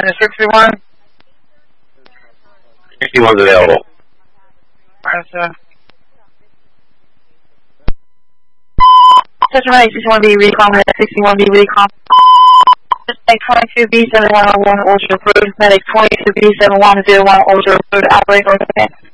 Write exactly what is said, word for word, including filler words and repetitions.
is sixty-one? sixty-one's available. Alright, sir. Cincinnati sixty-one B recon, sixty-one B recon. Medic twenty-two B seven one zero one, Ultra approved. Medic twenty-two B seven one zero one, Ultra approved. Operator command.